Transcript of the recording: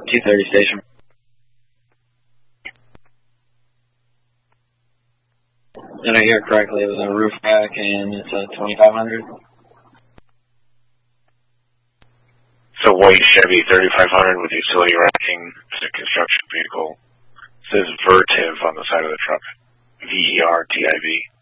230 station. Did I hear correctly? It was a roof rack and it's a 2500. So white Chevy 3500 with utility racking. It's a construction vehicle. It says Vertiv on the side of the truck. VERTIV.